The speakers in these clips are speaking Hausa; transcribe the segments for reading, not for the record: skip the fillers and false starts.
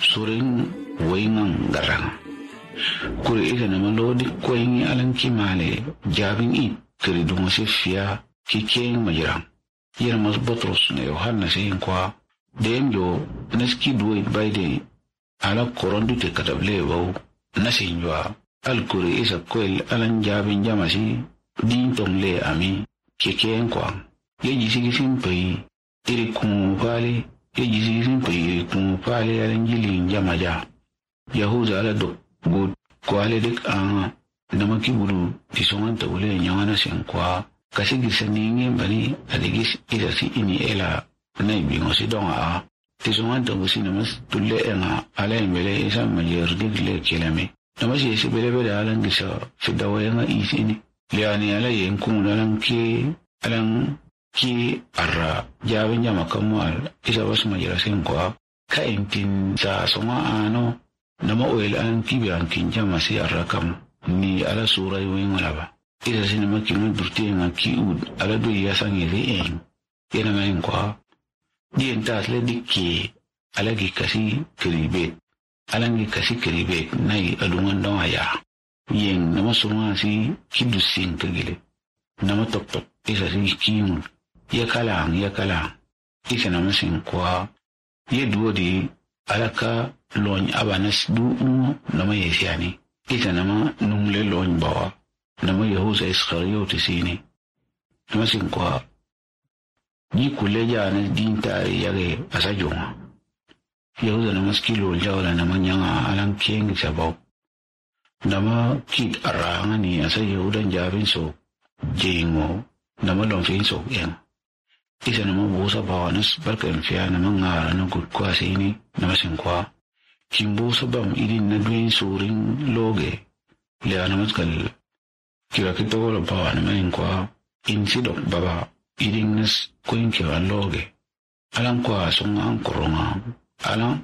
surin waingan garang kuri ida na malodi koyin alanki male jabin i kiri dungo se fiya kikeng majirang yera mas Butros na Yohanna se kwa dem yo naski duwe baide ala korondu te katable wau nasinjwa al kuri isa kwel alan jabin jamasi din tongle ami kikeng kwa ye jisi simpai iri kumupale ye jisi simpai iri kumupale alan jilin jamaja yahuza ala dok good kwale dik an namaki bulu tisongan ta ule nyana sen kwa kasi gisaninge bani adigis isa si ini ela na ibingo si donga tisongan ta busi namas tulle ena ala imbele isa majer digle kilame namas yesi bele bele alan gisa fidawa nga isini liani ala yenkun alan ki arra jabin jama kamual isa bas majera sen kwa ka intin sa songa ano nama oil an kibian kinja masih arrakam ni ala surai wing laba ida sinema kimun durti nga kiud ala do yasan yiri en yana main kwa di entas le dikki ala gi kasi kribet ala gi kasi kribet nai adungan dong aya yen nama sunga si kidusin kegile nama top isa si kimun ya kalang isa nama sin kwa ye duo di alaka loñ abanas du nama yesiani ita nama nungle loñ bawa nama yahuza iskariyoti sini nama sinkwa ni kuleja na dinta yage asajonga yahuza nama skilo jawla nama nyanga alang kieng sabaw nama kit aranga ni asa yahudan jabin so jengo nama lomfin so yang isa nama busa bawanas barkan fiya nama ngara na gudkwa sini nama sinkwa kimbo sabam idin na duin suring loge le anamat kal kira kito wala bawa na main kwa insidok baba idin nas kuin kira loge alang kwa sungang kurungang alang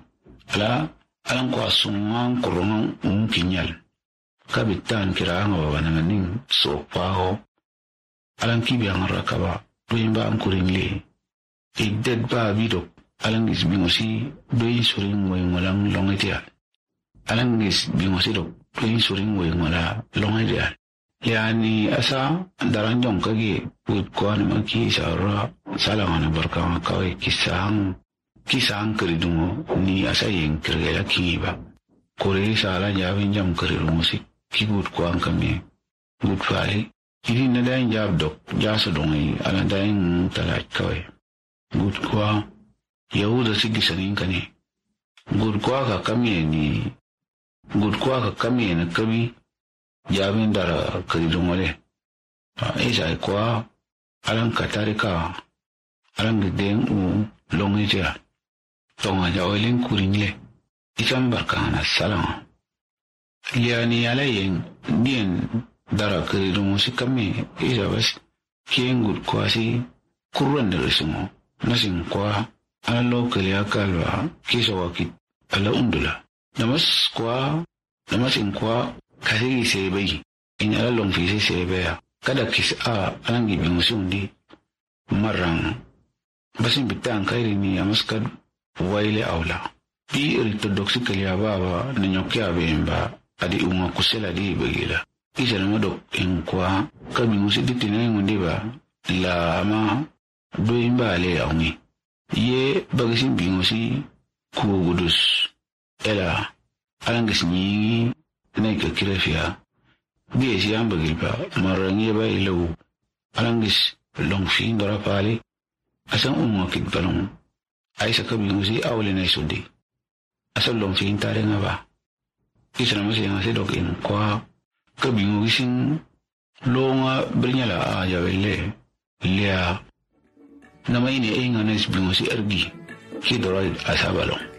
kwa sungang kurungang kinyal kabitan kira nga baba na maning sopaho alang kibiyang rakaba duin ba ang kuringli ided ba bidok alang is bingosi doin suring way walang longitial alang is bingosi dok doin suring way wala longitial yani asa daranjong kagi put ko na maki sara salangan barkang kawai kisang keridungo ni asa yang kerela kingiba kore sala jawin jam keridungo si kibut ko ang kami good fali ini nadain jab dok jasa dongai alang dain talat kawai good ko Yahuda sigi sanin kani gudkwa ka kami na kabi jabin dara karidun wale isa kwa alang katarika alang giden longi jira tonga jawelin kuringle isan barkana salama liani alayen dien dara karidun si kami isa bas kien gudkwa si kurwan da risumo nasin kwa ala lokal ya kalwa kisa wakit ala undula namas inkwa kasi sebai in ala long fisi sebaya kada kis alang gibing usundi marang basin bitang kairi ni amaskad waile awla bi orthodoxy kaliya baba na nyokya bemba adi unga kusela di bagila isa na madok inkwa kabing usidi tinay ngundi ba la ama doin ba le aungi ye bagasin bingosi kugudus ela alangas ni naika kirafia biye si ambagil ba marangi ba ilaw alangas longfi ndara pali asan umwakit balong ay sa kabingosi awli na isudi asan longfi intare nga ba isa naman siya nga si dokin kwa kabingosin longa brinyala ajawele liya nama ini ay nga nas bingo si ergi kidorad asabalong